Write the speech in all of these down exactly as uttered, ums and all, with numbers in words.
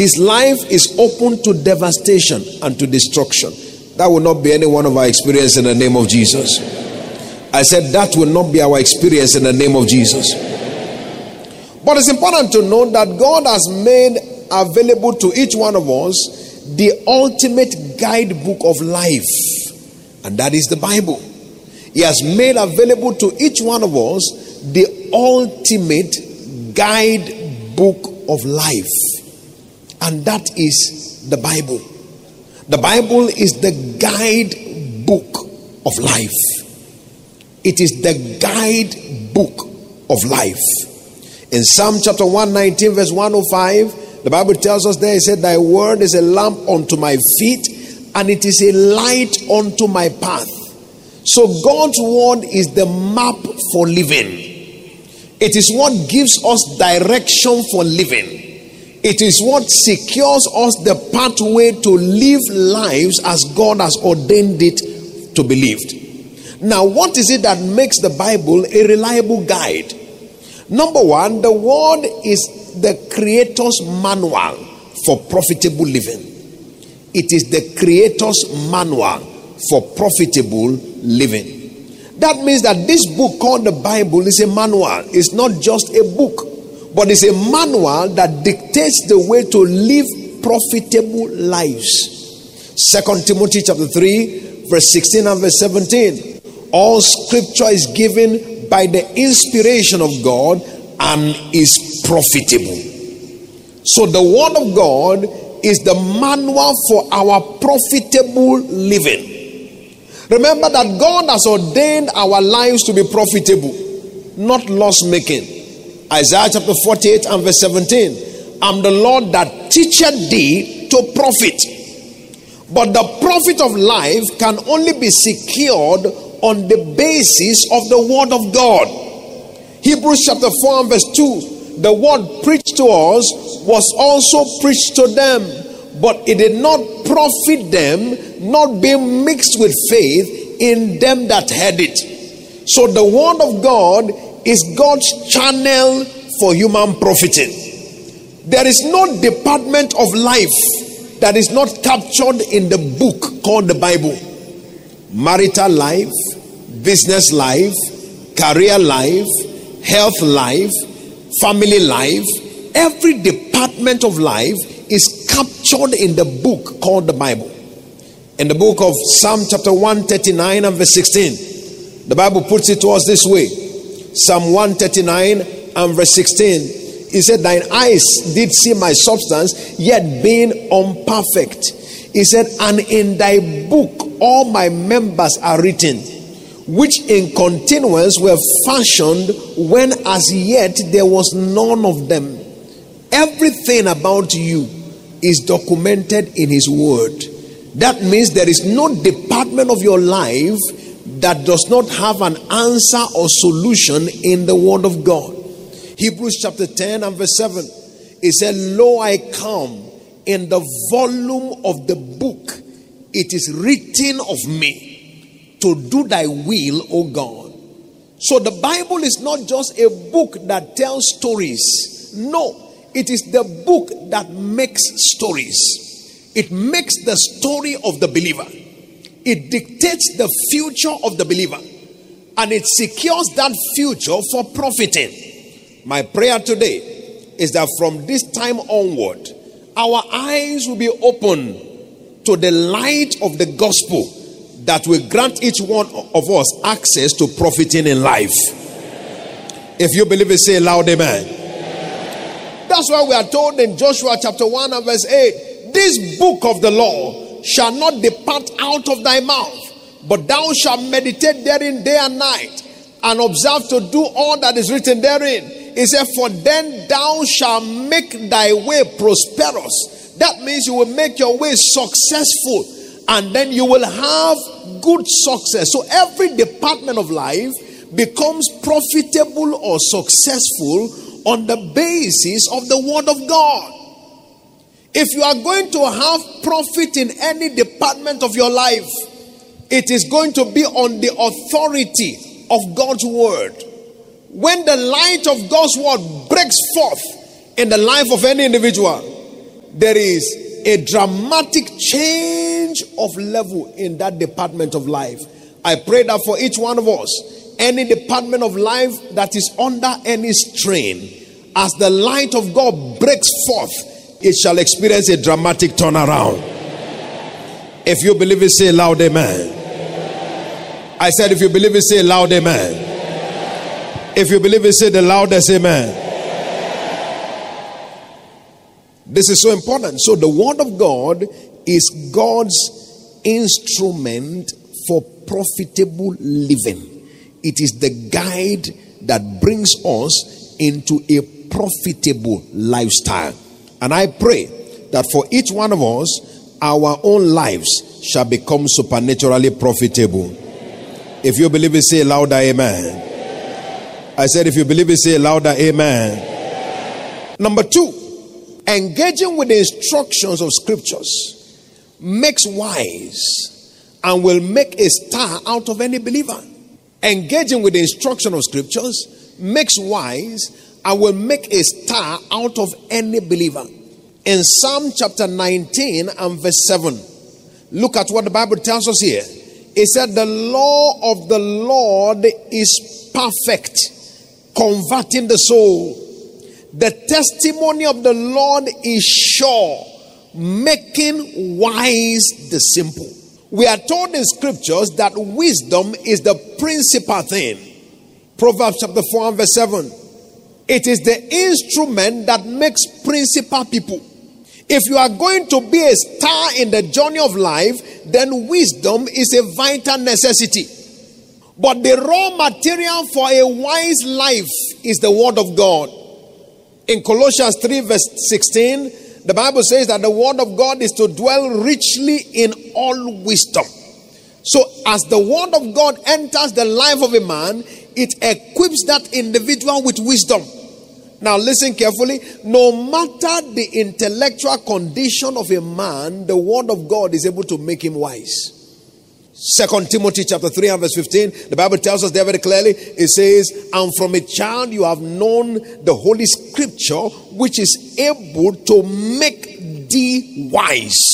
his life is open to devastation and to destruction. That will not be any one of our experience in the name of Jesus. I said that will not be our experience in the name of Jesus. But it's important to know that God has made available to each one of us the ultimate guidebook of life, and that is the Bible. He has made available to each one of us the ultimate guidebook of life, and that is the Bible. The Bible is the guidebook of life. It is the guidebook of life. In Psalm chapter one nineteen verse one oh five, the Bible tells us there, it said, thy word is a lamp unto my feet, and it is a light unto my path. So God's word is the map for living. It is what gives us direction for living. It is what secures us the pathway to live lives as God has ordained it to be lived. Now, what is it that makes the Bible a reliable guide? Number one, the word is the Creator's manual for profitable living. It is the Creator's manual for profitable living. That means that this book called the Bible is a manual. It's not just a book, but it's a manual that dictates the way to live profitable lives. Second Timothy chapter three, verse sixteen and verse seventeen. All scripture is given by the inspiration of God and is profitable. So the word of God is the manual for our profitable living. Remember that God has ordained our lives to be profitable, not loss making. Isaiah chapter forty-eight and verse seventeen. I'm the Lord that teacheth thee to profit. But the profit of life can only be secured on the basis of the word of God. Hebrews chapter four and verse two. The word preached to us was also preached to them, but it did not profit them, not being mixed with faith in them that heard it. So the word of God is God's channel for human profiting. There is no department of life that is not captured in the book called the Bible. Marital life, business life, career life, health life, family life, every department of life is captured in the book called the Bible. In the book of Psalm chapter one thirty-nine and verse sixteen, the Bible puts it to us this way. Psalm one thirty-nine and verse sixteen, it said, thine eyes did see my substance, yet being unperfect. He said, and in thy book all my members are written, which in continuance were fashioned when as yet there was none of them. Everything about you is documented in his word. That means there is no department of your life that does not have an answer or solution in the word of God. Hebrews chapter ten and verse seven, it said, lo, I come in the volume of the book. It is written of me to do thy will, O God. So the Bible is not just a book that tells stories. No, it is the book that makes stories. It makes the story of the believer. It dictates the future of the believer. And it secures that future for profiting. My prayer today is that from this time onward, our eyes will be open to the light of the gospel that will grant each one of us access to profiting in life. If you believe it, say loud amen. That's why we are told in Joshua chapter one and verse eight, this book of the law shall not depart out of thy mouth, but thou shalt meditate therein day and night, and observe to do all that is written therein. He said, for then thou shalt make thy way prosperous. That means you will make your way successful, and then you will have good success. So every department of life becomes profitable or successful on the basis of the word of God. If you are going to have profit in any department of your life, it is going to be on the authority of God's word. When the light of God's word breaks forth in the life of any individual, there is a dramatic change of level in that department of life. I pray that for each one of us, any department of life that is under any strain, as the light of God breaks forth, it shall experience a dramatic turnaround. If you believe it, say loud amen. I said if you believe it, say loud amen. If you believe it, say the loudest amen. This is so important. So the word of God is God's instrument for profitable living. It is the guide that brings us into a profitable lifestyle. And I pray that for each one of us, our own lives shall become supernaturally profitable. If you believe it, say louder amen. I said if you believe it, say louder amen. Number two, engaging with the instructions of scriptures makes wise and will make a star out of any believer. Engaging with the instruction of scriptures makes wise and will make a star out of any believer. In Psalm chapter nineteen and verse seven, look at what the Bible tells us here. It said, the law of the Lord is perfect, converting the soul. The testimony of the Lord is sure, making wise the simple. We are told in scriptures that wisdom is the principal thing. Proverbs chapter four and verse seven. It is the instrument that makes principal people. If you are going to be a star in the journey of life, then wisdom is a vital necessity. But the raw material for a wise life is the word of God. In Colossians three verse sixteen, the Bible says that the word of God is to dwell richly in all wisdom. So as the word of God enters the life of a man, it equips that individual with wisdom. Now listen carefully. No matter the intellectual condition of a man, the word of God is able to make him wise. Second Timothy chapter three and verse fifteen, the Bible tells us there very clearly. It says, and from a child you have known the holy scripture, which is able to make thee wise.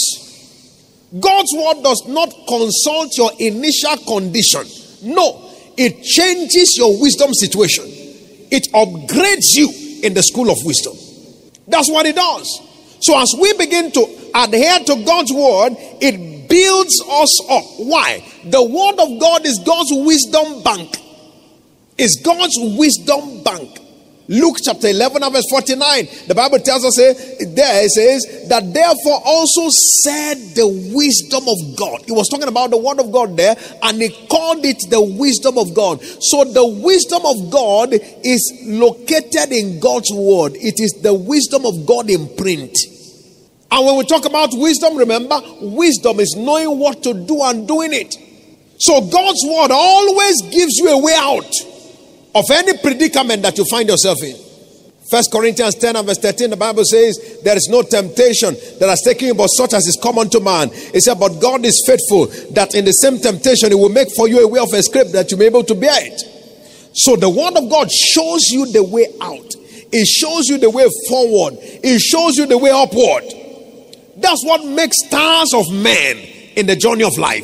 God's word does not consult your initial condition. No, it changes your wisdom situation. It upgrades you in the school of wisdom. That's what it does. So as we begin to adhere to God's word, it builds us up. Why? The word of God is God's wisdom bank. It's God's wisdom bank. Luke chapter eleven and verse forty-nine, the Bible tells us there, it says that therefore also said the wisdom of God. He was talking about the word of God there, and he called it the wisdom of God. So the wisdom of God is located in God's word. It is the wisdom of God in print. And when we talk about wisdom, remember, wisdom is knowing what to do and doing it. So God's word always gives you a way out of any predicament that you find yourself in. First Corinthians ten and verse thirteen, the Bible says, there is no temptation that has taken you but such as is common to man. It said, but God is faithful, that in the same temptation he will make for you a way of escape that you may be able to bear it. So the word of God shows you the way out. It shows you the way forward. It shows you the way upward. That's what makes stars of men in the journey of life.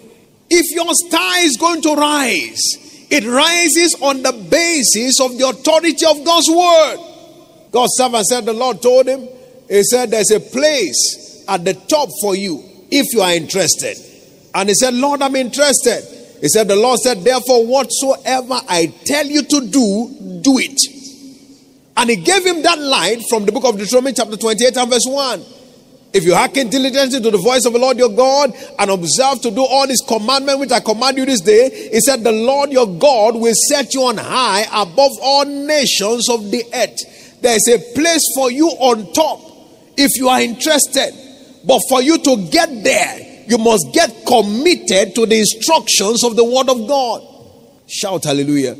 If your star is going to rise, it rises on the basis of the authority of God's word. God's servant said, the Lord told him, he said, there's a place at the top for you if you are interested. And he said, Lord, I'm interested. He said, the Lord said, therefore, whatsoever I tell you to do, do it. And he gave him that light from the book of Deuteronomy chapter twenty-eight and verse one. If you hearken diligently to the voice of the Lord your God and observe to do all his commandments which I command you this day, he said, the Lord your God will set you on high above all nations of the earth. There is a place for you on top if you are interested. But for you to get there, you must get committed to the instructions of the word of God. Shout hallelujah.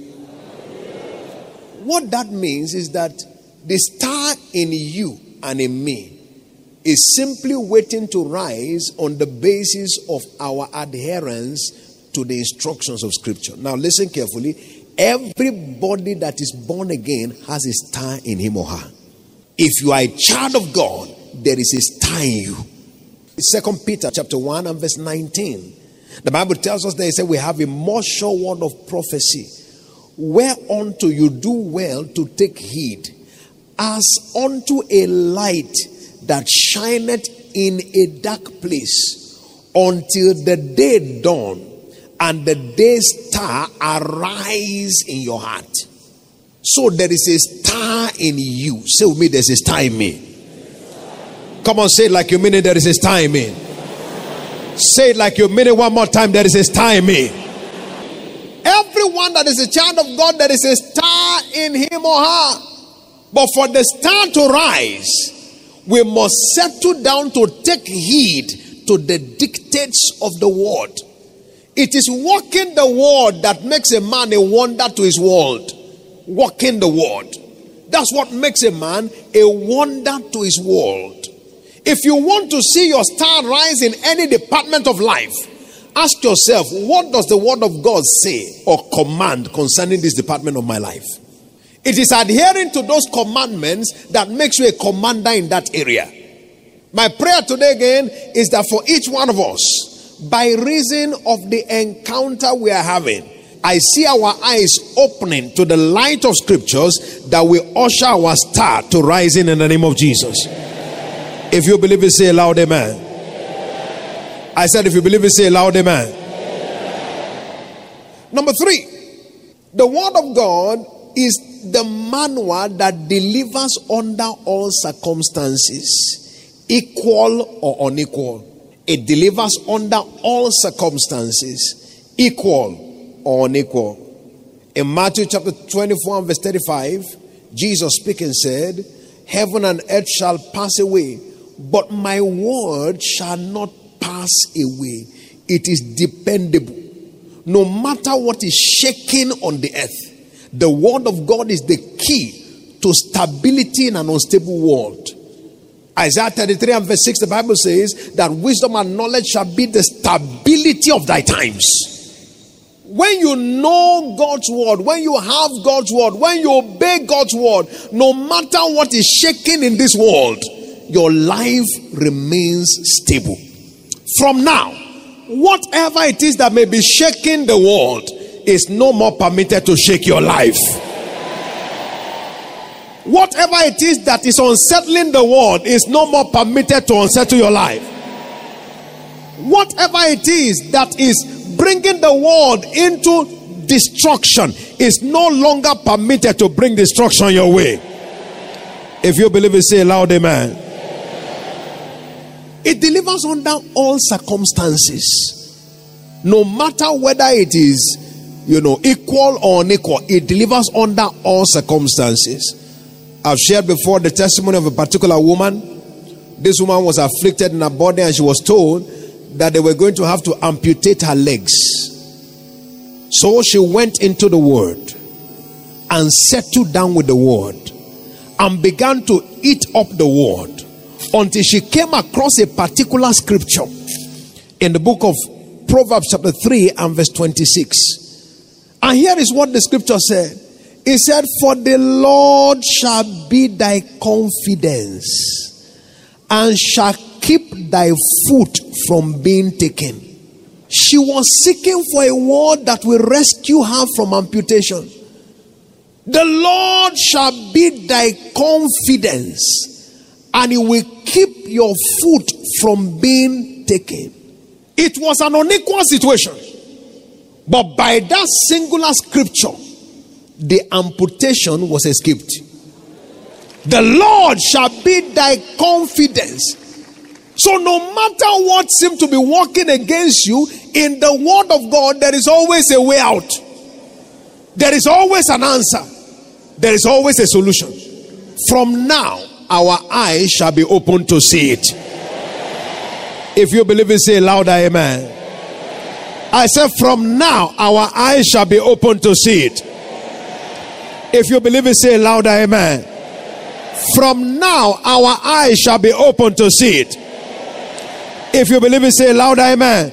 What that means is that the star in you and in me is simply waiting to rise on the basis of our adherence to the instructions of scripture. Now listen carefully. Everybody that is born again has a star in him or her. If you are a child of God, there is a star in you. Second Peter chapter one and verse nineteen. The Bible tells us that he said we have a more sure word of prophecy, whereunto you do well to take heed, as unto a light that shineth in a dark place, until the day dawn and the day star arise in your heart. So there is a star in you. Say with me, there's a star in me. Come on, say it like you mean it. There is a star in me. Say it like you mean it one more time. There is a star in me. Everyone that is a child of God, there is a star in him or her. But for the star to rise, we must settle down to take heed to the dictates of the word. It is walking the word that makes a man a wonder to his world. Walking the word. That's what makes a man a wonder to his world. If you want to see your star rise in any department of life, ask yourself, what does the word of God say or command concerning this department of my life? It is adhering to those commandments that makes you a commander in that area. My prayer today again is that for each one of us, by reason of the encounter we are having, I see our eyes opening to the light of scriptures that will usher our star to rising in the name of Jesus. If you believe it, say aloud, amen. I said, if you believe it, say aloud, amen. Number three, the word of God is the manual that delivers under all circumstances, equal or unequal. It delivers under all circumstances, equal or unequal. In Matthew chapter twenty-four and verse thirty-five, Jesus speaking said, heaven and earth shall pass away, but my word shall not pass away. It is dependable. No matter what is shaking on the earth, the word of God is the key to stability in an unstable world. Isaiah thirty-three and verse six, the Bible says that wisdom and knowledge shall be the stability of thy times. When you know God's word, when you have God's word, when you obey God's word, no matter what is shaking in this world, your life remains stable. From now, whatever it is that may be shaking the world is no more permitted to shake your life. Whatever it is that is unsettling the world is no more permitted to unsettle your life. Whatever it is that is bringing the world into destruction is no longer permitted to bring destruction your way. If you believe it, say loud amen. It delivers under all circumstances. No matter whether it is, you know, equal or unequal, it delivers under all circumstances. I've shared before the testimony of a particular woman. This woman was afflicted in her body and she was told that they were going to have to amputate her legs. So she went into the word and settled down with the word and began to eat up the word until she came across a particular scripture in the book of Proverbs chapter three and verse twenty-six. And here is what the scripture said. It said, for the Lord shall be thy confidence and shall keep thy foot from being taken. She was seeking for a word that will rescue her from amputation. The Lord shall be thy confidence and he will keep your foot from being taken. It was an unequal situation, but by that singular scripture, the amputation was escaped. The Lord shall be thy confidence. So no matter what seems to be working against you, in the word of God, there is always a way out. There is always an answer. There is always a solution. From now, our eyes shall be open to see it. If you believe it, say louder, amen. I said, from now, our eyes shall be open to see it. If you believe it, say louder, amen. From now, our eyes shall be open to see it. If you believe it, say louder, amen.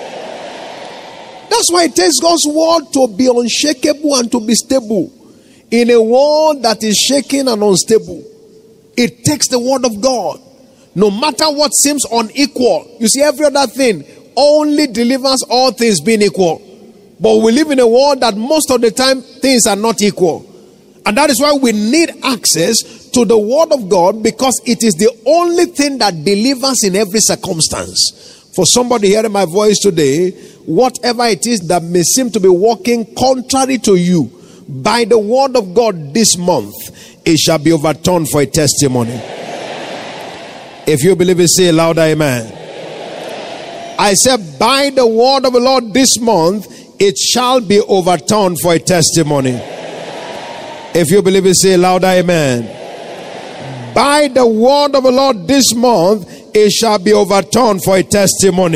That's why it takes God's word to be unshakable and to be stable. In a world that is shaking and unstable, it takes the word of God No matter what seems unequal. You see, every other thing only delivers all things being equal. But we live in a world that most of the time things are not equal. And that is why we need access to the word of God, because it is the only thing that delivers in every circumstance. For somebody hearing my voice today, whatever it is that may seem to be working contrary to you, by the word of God this month, it shall be overturned for a testimony. If you believe it, say louder, amen. I said, by the word of the Lord this month, it shall be overturned for a testimony. If you believe it, say louder, amen. By the word of the Lord this month, it shall be overturned for a testimony.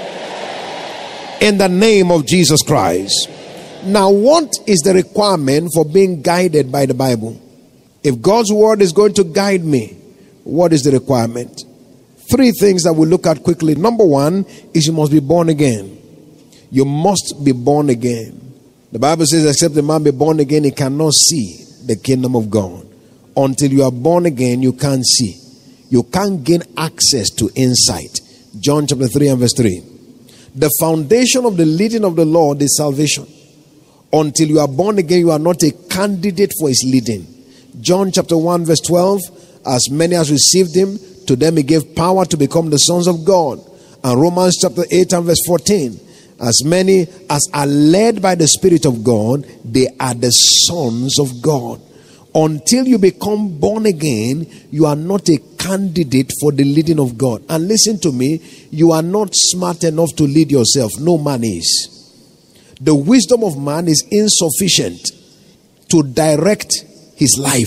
In the name of Jesus Christ. Now, what is the requirement for being guided by the Bible? If God's word is going to guide me, what is the requirement? Three things that we'll look at quickly. Number one is you must be born again. You must be born again. The Bible says, except a man be born again, he cannot see the kingdom of God. Until you are born again, you can't see. You can't gain access to insight. John chapter three and verse three. The foundation of the leading of the Lord is salvation. Until you are born again, you are not a candidate for his leading. John chapter one verse twelve. As many as received him, to them he gave power to become the sons of God. And Romans chapter eight and verse fourteen. As many as are led by the Spirit of God, they are the sons of God. Until you become born again, you are not a candidate for the leading of God. And listen to me, you are not smart enough to lead yourself. No man is. The wisdom of man is insufficient to direct his life.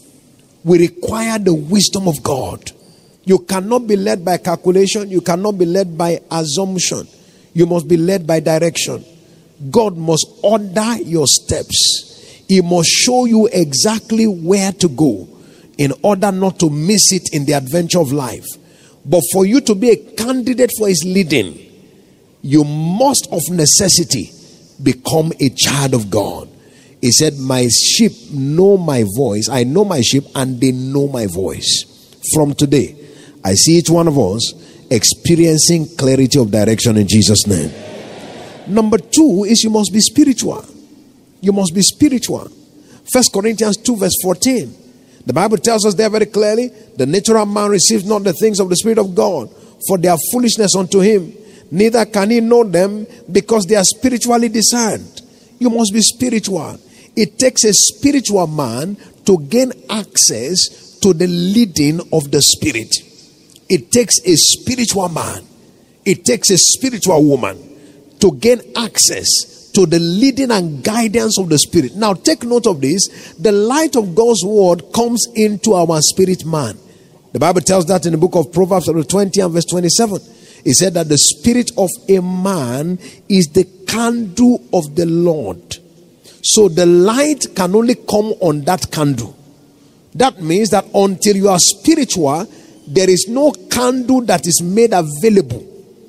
We require the wisdom of God. You cannot be led by calculation. You cannot be led by assumption. You must be led by direction. God must order your steps. He must show you exactly where to go in order not to miss it in the adventure of life. But for you to be a candidate for his leading, you must of necessity become a child of God. He said, my sheep know my voice. I know my sheep and they know my voice. From today, I see each one of us experiencing clarity of direction in Jesus' name. Number two is you must be spiritual. You must be spiritual. First Corinthians two verse fourteen. The Bible tells us there very clearly, the natural man receives not the things of the Spirit of God, for they are foolishness unto him. Neither can he know them, because they are spiritually discerned. You must be spiritual. It takes a spiritual man to gain access to the leading of the Spirit. It takes a spiritual man. It takes a spiritual woman to gain access to the leading and guidance of the Spirit. Now take note of this. The light of God's word comes into our spirit man. The Bible tells that in the book of Proverbs chapter twenty and verse twenty-seven. It said that the spirit of a man is the candle of the Lord. So the light can only come on that candle. That means that until you are spiritual, there is no candle that is made available,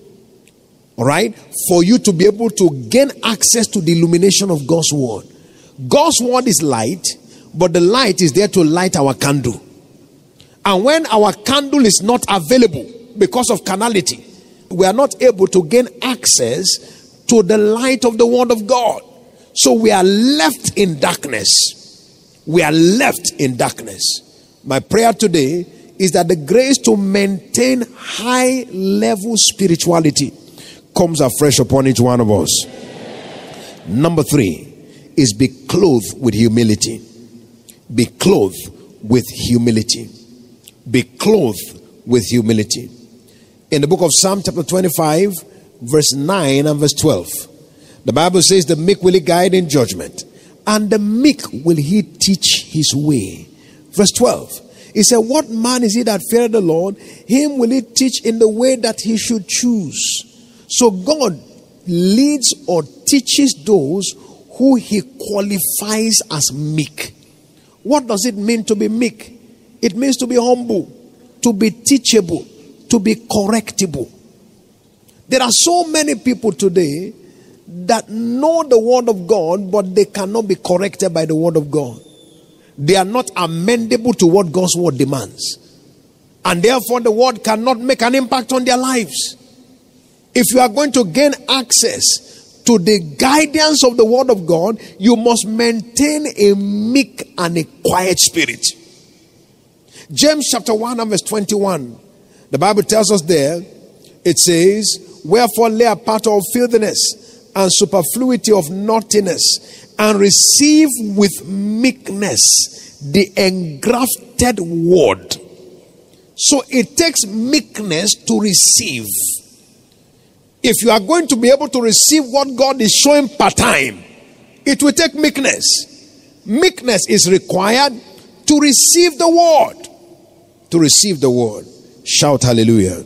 all right, for you to be able to gain access to the illumination of God's word. God's word is light, but the light is there to light our candle. And when our candle is not available because of carnality, we are not able to gain access to the light of the word of God. So we are left in darkness. We are left in darkness. My prayer today is that the grace to maintain high level spirituality comes afresh upon each one of us. Number three is be clothed with humility. Be clothed with humility. Be clothed with humility. In the book of Psalm chapter twenty-five, verse nine and verse twelve, the Bible says, the meek will he guide in judgment, and the meek will he teach his way. Verse twelve, he said, what man is he that feareth the Lord? Him will he teach in the way that he should choose. So God leads or teaches those who he qualifies as meek. What does it mean to be meek? It means to be humble, to be teachable, to be correctable. There are so many people today that know the word of God, but they cannot be corrected by the word of God. They are not amendable to what God's word demands. And therefore the word cannot make an impact on their lives. If you are going to gain access to the guidance of the word of God, you must maintain a meek and a quiet spirit. James chapter one and verse twenty-one. The Bible tells us there, it says, wherefore lay apart all filthiness and superfluity of naughtiness, and receive with meekness the engrafted word. So it takes meekness to receive. If you are going to be able to receive what God is showing part time, it will take meekness. Meekness is required to receive the word. To receive the word. Shout hallelujah.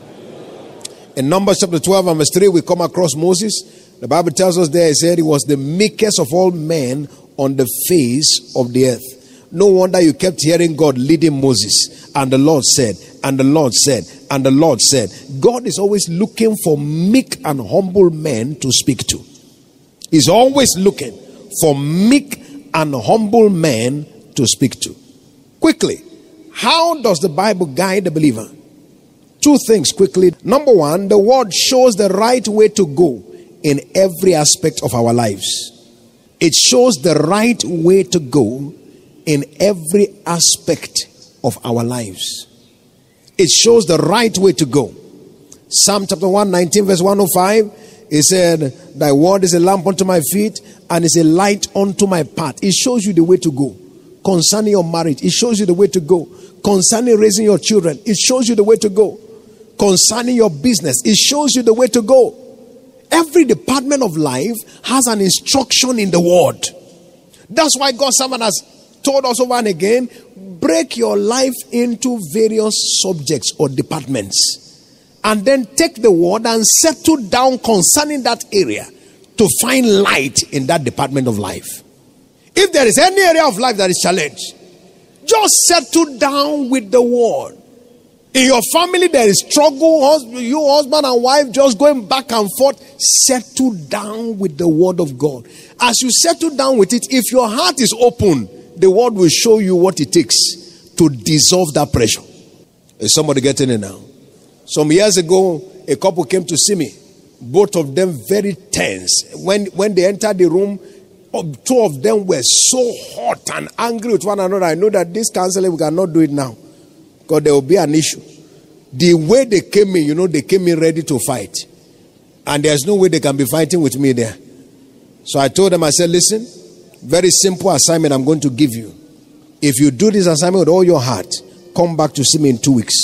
In Numbers chapter twelve and verse three, we come across Moses. The Bible tells us there, it said he was the meekest of all men on the face of the earth. No wonder you kept hearing God leading Moses. And the Lord said, and the Lord said, and the Lord said. God is always looking for meek and humble men to speak to. He's always looking for meek and humble men to speak to. Quickly, how does the Bible guide the believer? Two things quickly. Number one, the word shows the right way to go in every aspect of our lives. It shows the right way to go in every aspect of our lives. It shows the right way to go. Psalm chapter one nineteen verse one oh five, it said, thy word is a lamp unto my feet and is a light unto my path. It shows you the way to go. Concerning your marriage, it shows you the way to go. Concerning raising your children, it shows you the way to go. Concerning your business, it shows you the way to go. Every department of life has an instruction in the word. That's why God's servant has told us over and again, break your life into various subjects or departments, and then take the word and settle down concerning that area to find light in that department of life. If there is any area of life that is challenged, just settle down with the word. In your family there is struggle, you husband and wife just going back and forth, settle down with the word of God. As you settle down with it, if your heart is open, the word will show you what it takes to dissolve that pressure. Is somebody getting it now? Some years ago, a couple came to see me. Both of them very tense. When, when they entered the room, two of them were so hot and angry with one another. I know that this counseling, we cannot do it now, because there will be an issue. The way they came in, you know, they came in ready to fight. And there's no way they can be fighting with me there. So I told them, I said, listen, very simple assignment I'm going to give you. If you do this assignment with all your heart, come back to see me in two weeks.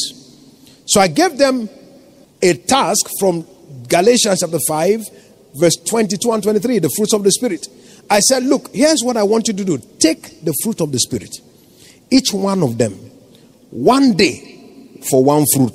So I gave them a task from Galatians chapter five, verse twenty-two and twenty-three, the fruits of the Spirit. I said, look, here's what I want you to do. Take the fruit of the Spirit. Each one of them. One day for one fruit.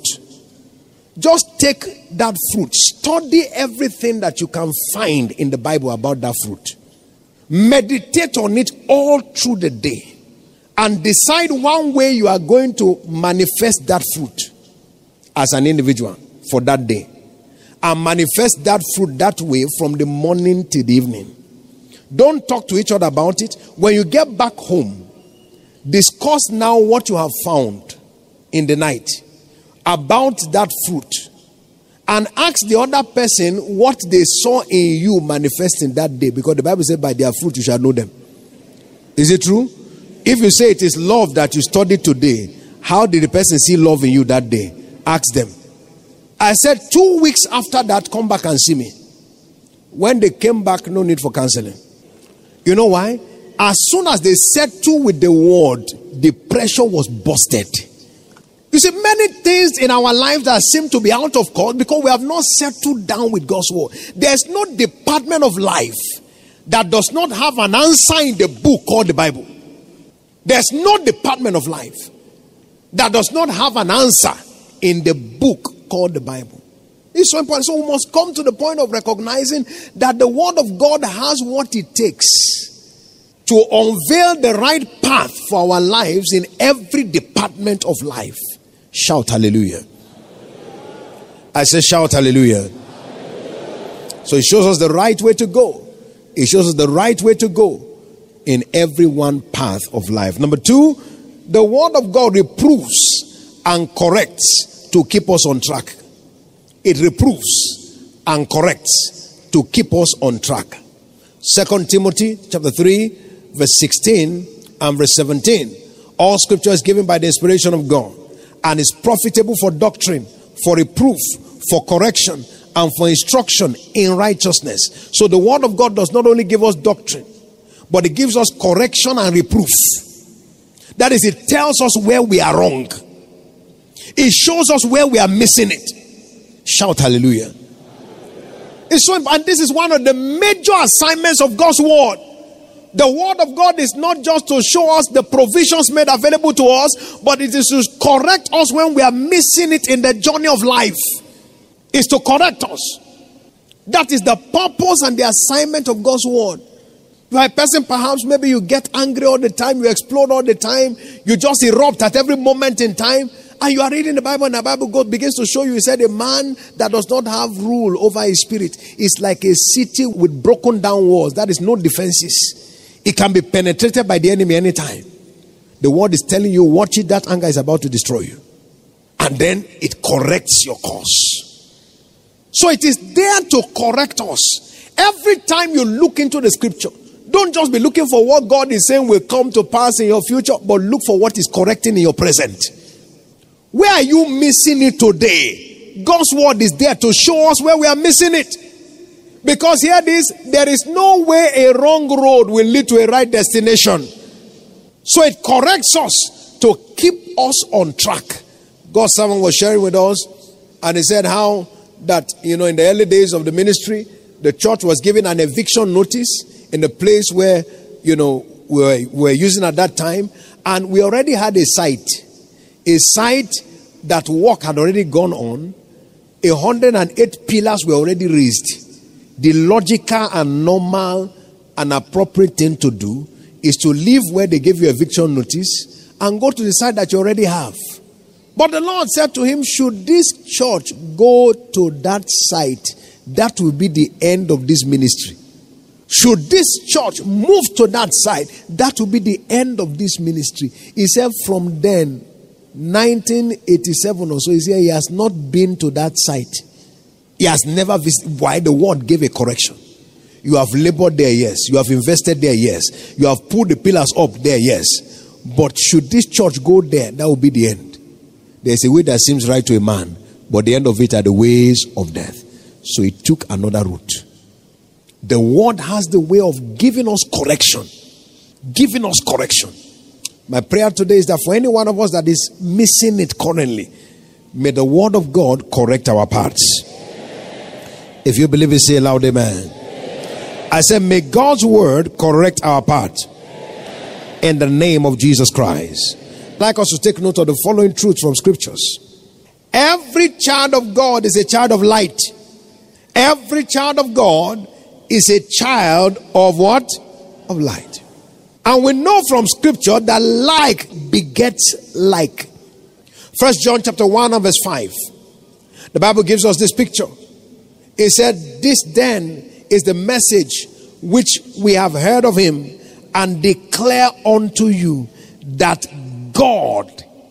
Just take that fruit. Study everything that you can find in the Bible about that fruit. Meditate on it all through the day. And decide one way you are going to manifest that fruit as an individual for that day. And manifest that fruit that way from the morning to the evening. Don't talk to each other about it. When you get back home, discuss now what you have found in the night about that fruit, and ask the other person what they saw in you manifesting that day, because the Bible said by their fruit you shall know them. Is it true? If you say it is love that you studied today, how did the person see love in you that day? Ask them. I said two weeks after that, come back and see me. When they came back, no need for counseling. You know why? As soon as they settled with the word, the pressure was busted. You see, many things in our lives that seem to be out of course because we have not settled down with God's word. There's no department of life that does not have an answer in the book called the Bible. There's no department of life that does not have an answer in the book called the Bible. It's so important. So we must come to the point of recognizing that the word of God has what it takes to unveil the right path for our lives in every department of life. Shout hallelujah. I say shout hallelujah. So it shows us the right way to go. It shows us the right way to go in every one path of life. Number two, the word of God reproves and corrects to keep us on track. It reproves and corrects to keep us on track. Second Timothy chapter three, verse sixteen and verse seventeen. All scripture is given by the inspiration of God and is profitable for doctrine, for reproof, for correction, and for instruction in righteousness. So the word of God does not only give us doctrine, but it gives us correction and reproof. That is, it tells us where we are wrong. It shows us where we are missing it. Shout hallelujah. It's so, and this is one of the major assignments of God's word. The word of God is not just to show us the provisions made available to us, but it is to correct us when we are missing it in the journey of life. It's to correct us. That is the purpose and the assignment of God's word. You are a person, perhaps, maybe you get angry all the time, you explode all the time, you just erupt at every moment in time, and you are reading the Bible, and the Bible God begins to show you, he said, a man that does not have rule over his spirit is like a city with broken down walls. That is no defenses. It can be penetrated by the enemy anytime. The word is telling you, watch it, that anger is about to destroy you. And then it corrects your course. So it is there to correct us. Every time you look into the scripture, don't just be looking for what God is saying will come to pass in your future, but look for what is correcting in your present. Where are you missing it today? God's word is there to show us where we are missing it. Because here it is, there is no way a wrong road will lead to a right destination. So it corrects us to keep us on track. God's servant was sharing with us, and he said how that, you know, in the early days of the ministry, the church was given an eviction notice in the place where, you know, we were, we were using at that time. And we already had a site. A site that work had already gone on. one hundred eight pillars were already raised. The logical and normal and appropriate thing to do is to leave where they gave you eviction notice and go to the site that you already have. But the Lord said to him, should this church go to that site, that will be the end of this ministry. Should this church move to that site, that will be the end of this ministry. He said from then, nineteen eighty-seven or so, he said he has not been to that site. He has never visited. Why? The word gave a correction. You have labored there, yes. You have invested there, yes. You have put the pillars up there, yes. But should this church go there, that will be the end. There's a way that seems right to a man, but the end of it are the ways of death. So he took another route. The word has the way of giving us correction. Giving us correction. My prayer today is that for any one of us that is missing it currently, may the word of God correct our paths. If you believe it, say aloud, amen. Amen. I said, may God's word correct our path. In the name of Jesus Christ. I'd like us to take note of the following truths from scriptures. Every child of God is a child of light. Every child of God is a child of what? Of light. And we know from scripture that like begets like. First John chapter one and verse five. The Bible gives us this picture. It said, this then is the message which we have heard of him and declare unto you, that God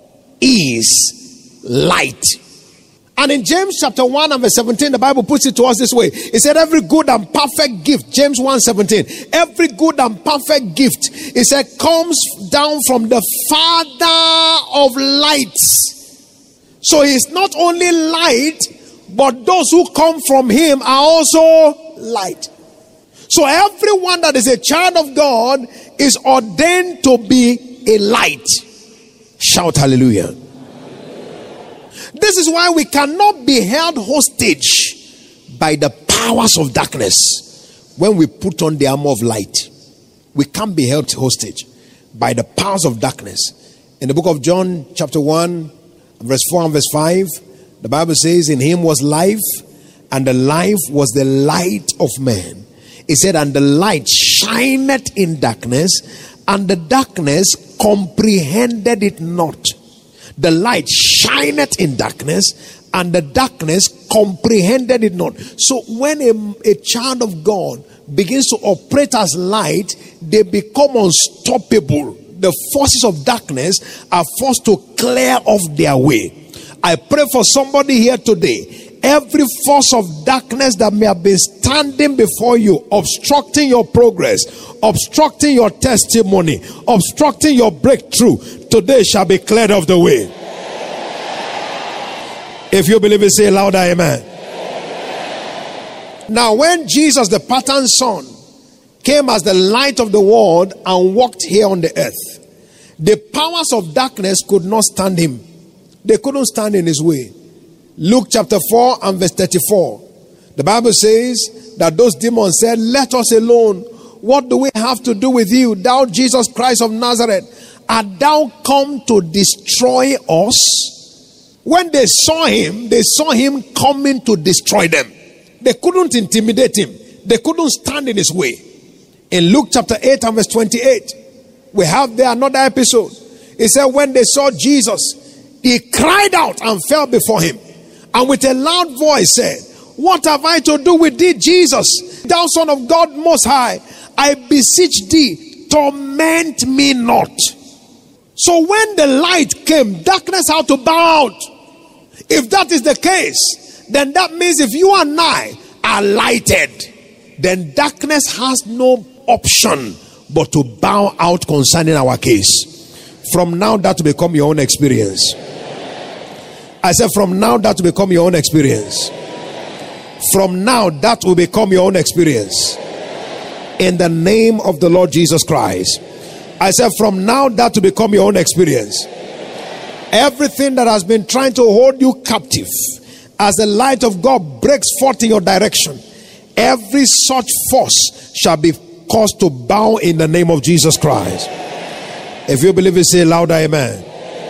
is light. And in James chapter one and verse seventeen, the Bible puts it to us this way. It said, every good and perfect gift, James one seventeen, every good and perfect gift, it said, comes down from the Father of lights. So he's not only light, but those who come from him are also light. So everyone that is a child of God is ordained to be a light. Shout hallelujah. This is why we cannot be held hostage by the powers of darkness when we put on the armor of light. We can't be held hostage by the powers of darkness. In the book of John chapter one, verse four and verse five, the Bible says, in him was life, and the life was the light of man. It said, and the light shineth in darkness, and the darkness comprehended it not. The light shineth in darkness, and the darkness comprehended it not. So when a, a child of God begins to operate as light, they become unstoppable. the forces of darkness are forced to clear off their way. I pray for somebody here today. Every force of darkness that may have been standing before you, obstructing your progress, obstructing your testimony, obstructing your breakthrough, today shall be cleared off the way. If you believe it, say louder, amen. Now, when Jesus, the pattern son, came as the light of the world and walked here on the earth, the powers of darkness could not stand him. They couldn't stand in his way. Luke chapter four and verse thirty-four. The Bible says that those demons said, "Let us alone. What do we have to do with you, thou Jesus Christ of Nazareth? Art thou come to destroy us?" When they saw him, they saw him coming to destroy them. They couldn't intimidate him. They couldn't stand in his way. In Luke chapter eight and verse twenty-eight, we have there another episode. It said, when they saw Jesus, he cried out and fell before him, and with a loud voice said, "What have I to do with thee, Jesus, thou Son of God Most High? I beseech thee, torment me not." So when the light came, darkness had to bow out. If that is the case, then that means if you and I are lighted, then darkness has no option but to bow out concerning our case. From now, that will become your own experience. I said, from now, that will become your own experience. From now, that will become your own experience. In the name of the Lord Jesus Christ. I said, from now, that will become your own experience. Everything that has been trying to hold you captive, as the light of God breaks forth in your direction, every such force shall be caused to bow in the name of Jesus Christ. If you believe it, say louder, amen.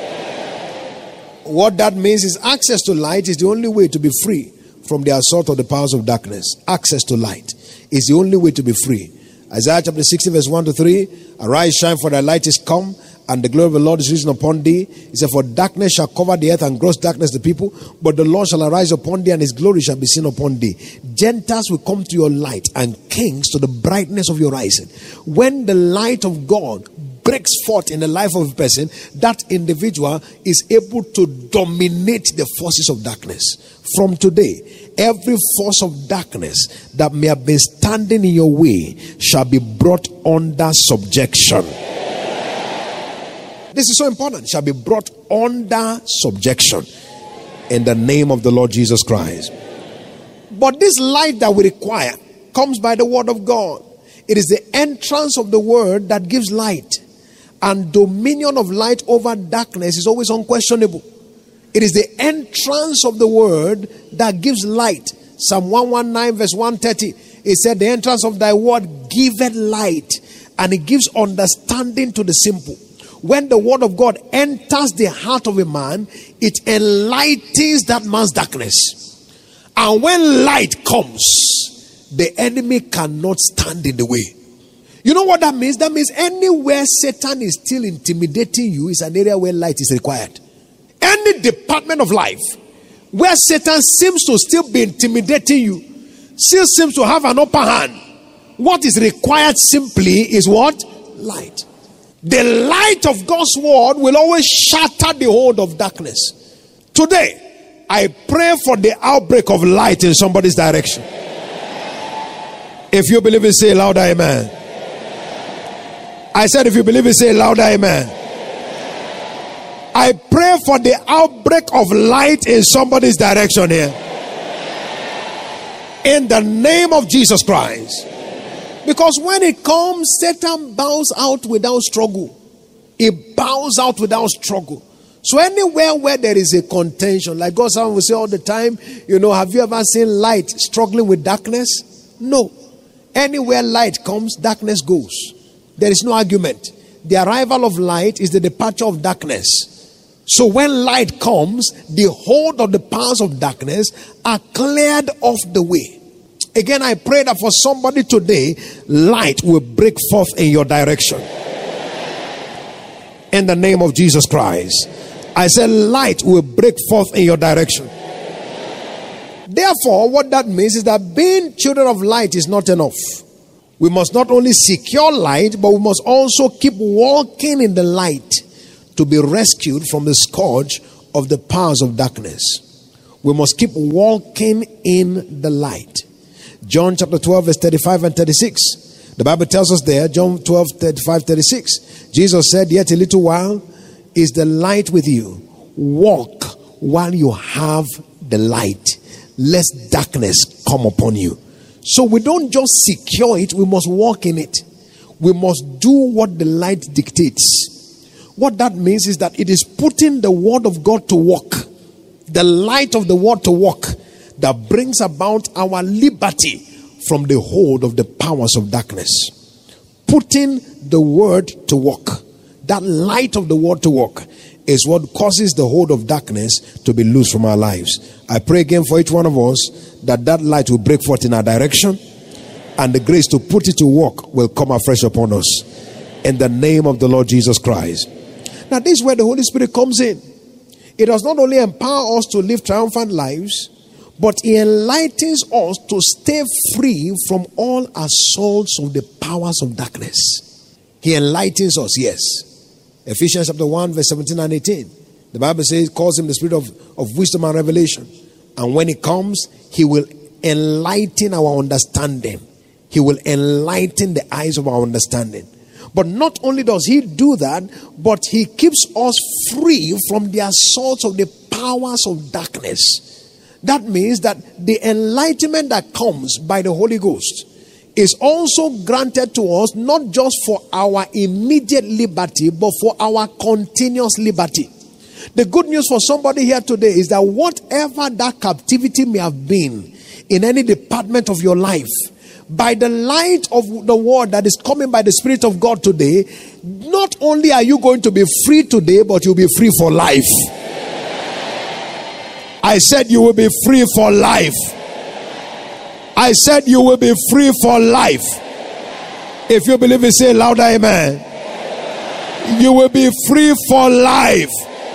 What that means is access to light is the only way to be free from the assault of the powers of darkness. Access to light is the only way to be free. Isaiah chapter sixty verse one to three. Arise, shine, for thy light is come, and the glory of the Lord is risen upon thee. He said, for darkness shall cover the earth, and gross darkness the people, but the Lord shall arise upon thee, and his glory shall be seen upon thee. Gentiles will come to your light, and kings to the brightness of your rising. When the light of God breaks forth in the life of a person, that individual is able to dominate the forces of darkness. From today, every force of darkness that may have been standing in your way shall be brought under subjection. This is so important. Shall be brought under subjection in the name of the Lord Jesus Christ. But this light that we require comes by the word of God. It is the entrance of the word that gives light. And dominion of light over darkness is always unquestionable. It is the entrance of the word that gives light. Psalm one nineteen verse one thirty. It said, the entrance of thy word giveth light, and it gives understanding to the simple. When the word of God enters the heart of a man, it enlightens that man's darkness. And when light comes, the enemy cannot stand in the way. You know what that means? That means anywhere Satan is still intimidating you is an area where light is required. Any department of life where Satan seems to still be intimidating you, still seems to have an upper hand, what is required simply is what? Light. The light of God's word will always shatter the hold of darkness. Today, I pray for the outbreak of light in somebody's direction. If you believe it, say louder, amen. I said, if you believe it, say louder, amen. I pray for the outbreak of light in somebody's direction here. In the name of Jesus Christ. Because when it comes, Satan bows out without struggle. He bows out without struggle. So anywhere where there is a contention, like God will say all the time, you know, have you ever seen light struggling with darkness? No. Anywhere light comes, darkness goes. There is no argument. The arrival of light is the departure of darkness. So when light comes, the hold of the powers of darkness are cleared off the way. Again, I pray that for somebody today, light will break forth in your direction. In the name of Jesus Christ. I said light will break forth in your direction. Therefore, what that means is that being children of light is not enough. We must not only secure light, but we must also keep walking in the light to be rescued from the scourge of the powers of darkness. We must keep walking in the light. John chapter twelve, verse thirty-five and thirty-six. The Bible tells us there, John twelve, thirty-five, thirty-six. Jesus said, yet a little while is the light with you. Walk while you have the light, lest darkness come upon you. So we don't just secure it, we must walk in it. We must do what the light dictates. What that means is that it is putting the word of God to work, the light of the word to work, that brings about our liberty from the hold of the powers of darkness. Putting the word to work, that light of the word to work, is what causes the hold of darkness to be loose from our lives. I pray again for each one of us that that light will break forth in our direction, and the grace to put it to work will come afresh upon us. In the name of the Lord Jesus Christ. Now this is where the Holy Spirit comes in. It does not only empower us to live triumphant lives, but He enlightens us to stay free from all assaults of the powers of darkness. He enlightens us, yes. Ephesians chapter one, verse seventeen and eighteen. The Bible says, calls Him the Spirit of, of wisdom and revelation. And when He comes, He will enlighten our understanding. He will enlighten the eyes of our understanding. But not only does He do that, but He keeps us free from the assaults of the powers of darkness. That means that the enlightenment that comes by the Holy Ghost is also granted to us, not just for our immediate liberty, but for our continuous liberty. The good news for somebody here today is that whatever that captivity may have been in any department of your life, by the light of the word that is coming by the Spirit of God today, not only are you going to be free today, but you'll be free for life. I said you will be free for life. I said you will be free for life. If you believe it, say louder, amen. You will be free for life.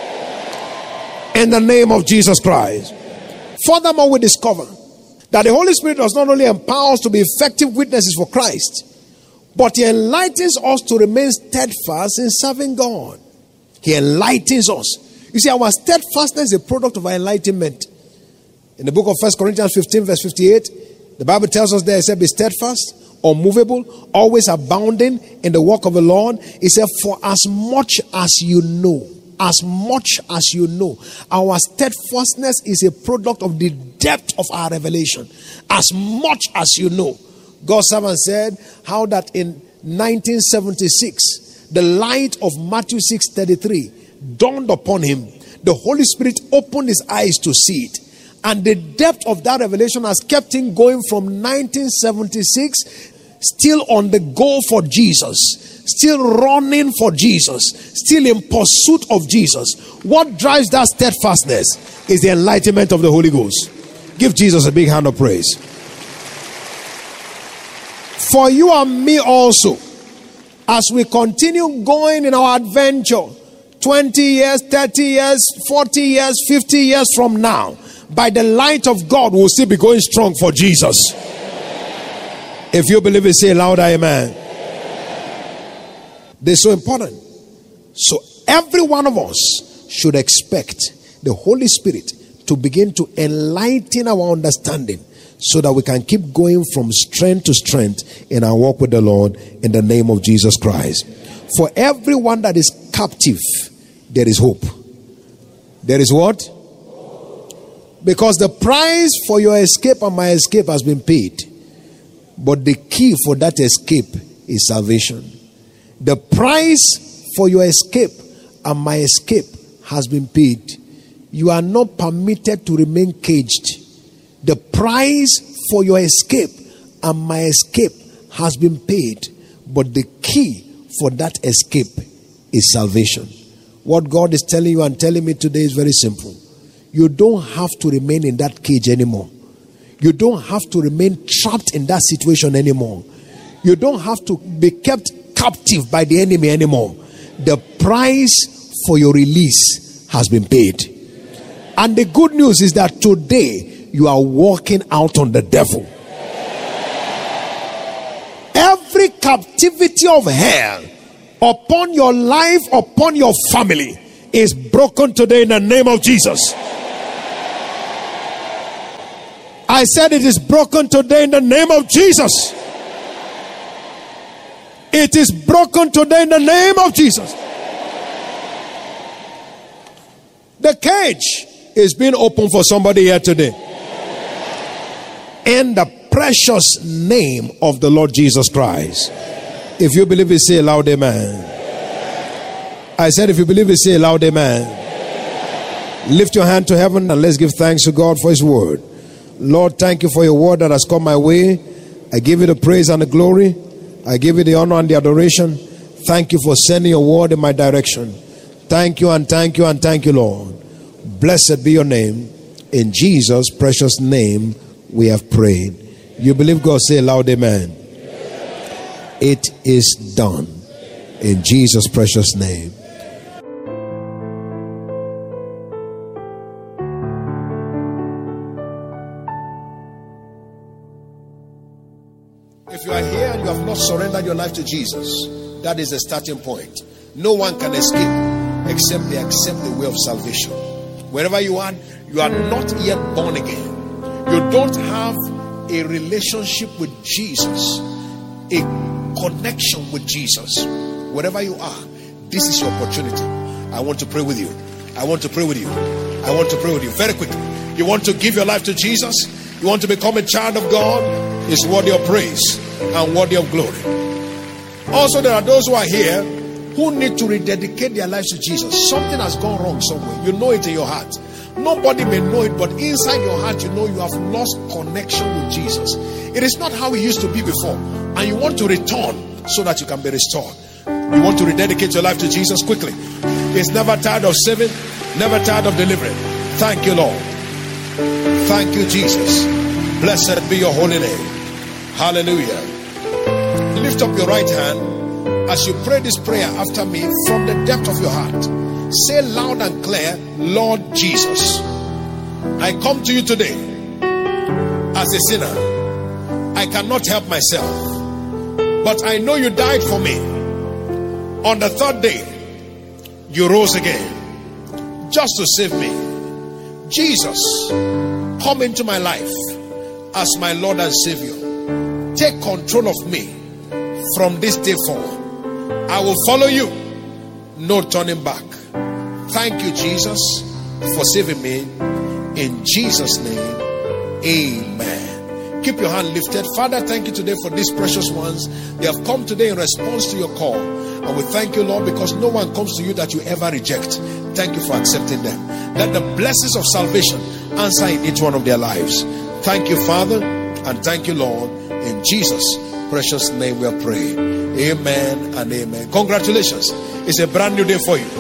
In the name of Jesus Christ. Furthermore, we discover that the Holy Spirit does not only empower us to be effective witnesses for Christ, but He enlightens us to remain steadfast in serving God. He enlightens us. You see, our steadfastness is a product of our enlightenment. In the book of First Corinthians fifteen, verse fifty-eight, the Bible tells us there, it said, be steadfast, unmovable, always abounding in the work of the Lord. It said, for as much as you know, as much as you know, our steadfastness is a product of the depth of our revelation. As much as you know. God's servant said how that in nineteen seventy-six, the light of Matthew six thirty-three dawned upon him. The Holy Spirit opened his eyes to see it. And the depth of that revelation has kept him going from nineteen seventy-six, still on the go for Jesus, still running for Jesus, still in pursuit of Jesus. What drives that steadfastness is the enlightenment of the Holy Ghost. Give Jesus a big hand of praise. For you and me also, as we continue going in our adventure, twenty years, thirty years, forty years, fifty years from now, by the light of God, we'll still be going strong for Jesus. If you believe it, say louder, amen. They're so important. So every one of us should expect the Holy Spirit to begin to enlighten our understanding so that we can keep going from strength to strength in our walk with the Lord in the name of Jesus Christ. For everyone that is captive, there is hope. There is what? Because the price for your escape and my escape has been paid. But the key for that escape is salvation. The price for your escape and my escape has been paid. You are not permitted to remain caged. The price for your escape and my escape has been paid. But the key for that escape is salvation. What God is telling you and telling me today is very simple. You don't have to remain in that cage anymore. You don't have to remain trapped in that situation anymore. You don't have to be kept captive by the enemy anymore. The price for your release has been paid. And the good news is that today you are walking out on the devil. Every every captivity of hell upon your life, upon your family, is broken today in the name of Jesus. I said it is broken today in the name of Jesus. It is broken today in the name of Jesus. The cage is being opened for somebody here today. In the precious name of the Lord Jesus Christ. If you believe it, say a loud amen. I said if you believe it, say a loud amen. Lift your hand to heaven and let's give thanks to God for his word. Lord, thank you for your word that has come my way. I give you the praise and the glory. I give you the honor and the adoration. Thank you for sending your word in my direction. Thank you and thank you and thank you, Lord. Blessed be your name. In Jesus' precious name we have prayed. You believe God? Say loud amen. It is done. In Jesus' precious name. If you are here and you have not surrendered your life to Jesus, that is the starting point. No one can escape except they accept the way of salvation. Wherever you are, you are not yet born again. You don't have a relationship with Jesus, a connection with Jesus. Wherever you are, this is your opportunity. I want to pray with you. I want to pray with you. I want to pray with you. Very quickly. You want to give your life to Jesus? You want to become a child of God? It's worthy of praise and worthy of glory. Also, there are those who are here who need to rededicate their lives to Jesus. Something has gone wrong somewhere. You know it in your heart. Nobody may know it, but inside your heart you know you have lost connection with Jesus. It is not how it used to be before, and you want to return so that you can be restored. You want to rededicate your life to Jesus quickly. He's never tired of saving, never tired of delivering. Thank you, Lord. Thank you, Jesus. Blessed be your holy name. Hallelujah. Lift up your right hand as you pray this prayer after me from the depth of your heart. Say loud and clear, Lord Jesus, I come to you today as a sinner. I cannot help myself, but I know you died for me. On the third day, you rose again just to save me. Jesus, come into my life as my Lord and Savior. Take control of me from this day forward. I will follow you, no turning back. Thank you, Jesus, for saving me. In Jesus' name, amen. Keep your hand lifted. Father, thank you today for these precious ones. They have come today in response to your call. And we thank you, Lord, because no one comes to you that you ever reject. Thank you for accepting them. Let the blessings of salvation answer in each one of their lives. Thank you, Father, and thank you, Lord. In Jesus' precious name we are praying. Amen and amen. Congratulations. It's a brand new day for you.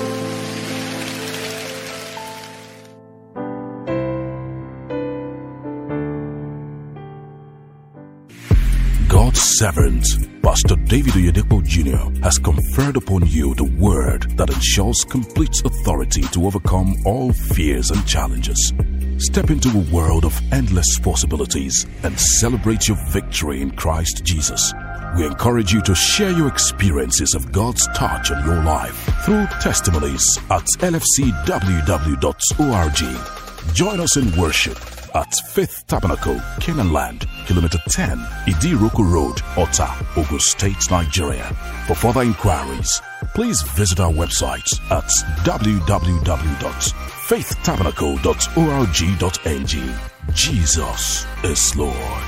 God's servant, Pastor David Oyedepo Junior, has conferred upon you the word that ensures complete authority to overcome all fears and challenges. Step into a world of endless possibilities and celebrate your victory in Christ Jesus. We encourage you to share your experiences of God's touch on your life through testimonies at L F C W W dot org. Join us in worship at Faith Tabernacle, Canaan Land, Kilometer ten, Idiroku Road, Ota, Ogun State, Nigeria. For further inquiries, please visit our website at w w w dot faith tabernacle dot org dot n g. Jesus is Lord.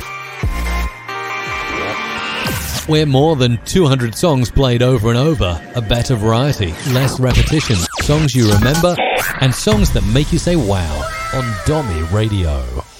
We're more than two hundred songs played over and over. A better variety, less repetition, songs you remember, and songs that make you say wow on Domi Radio.